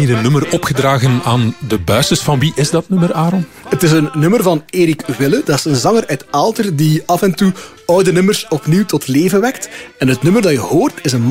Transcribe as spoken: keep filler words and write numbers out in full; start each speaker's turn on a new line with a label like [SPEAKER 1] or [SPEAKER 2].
[SPEAKER 1] hier een nummer opgedragen aan de buisjes. Van wie is dat nummer, Aaron?
[SPEAKER 2] Het is een nummer van Erik Wille. Dat is een zanger uit Aalter die af en toe oude nummers opnieuw tot leven wekt. En het nummer dat je hoort is een